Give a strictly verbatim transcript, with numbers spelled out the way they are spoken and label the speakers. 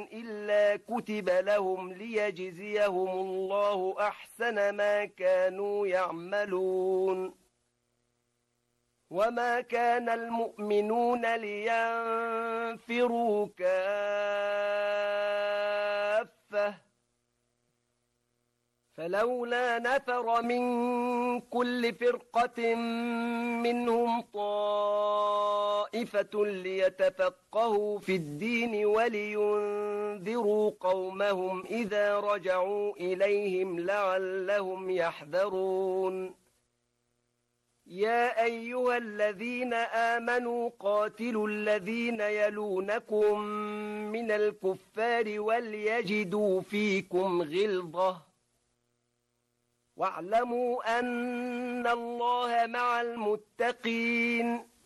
Speaker 1: إلا كتب لهم ليجزيهم الله أحسن ما كانوا يعملون وما كان المؤمنون لينفروا كافة فلولا نفر من كل فرقة منهم طائفة ليتفقهوا في الدين ولينذروا قومهم إذا رجعوا إليهم لعلهم يحذرون يا أيها الذين آمنوا قاتلوا الذين يلونكم من الكفار وليجدوا فيكم غلظة واعلموا أن الله مع المتقين